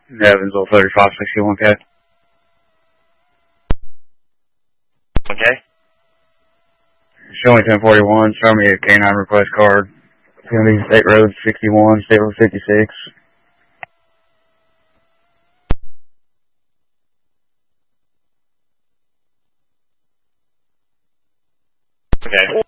Evansville 3561K. Okay. Show me 1041. Show me a K9 request card. It's going to be State Road 61, State Road 56. Okay.